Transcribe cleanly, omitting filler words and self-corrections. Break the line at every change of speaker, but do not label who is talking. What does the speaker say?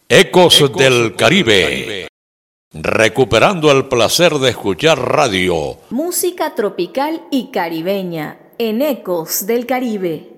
Ecos del Caribe. Recuperando el placer de escuchar radio.
Música tropical y caribeña en Ecos del Caribe.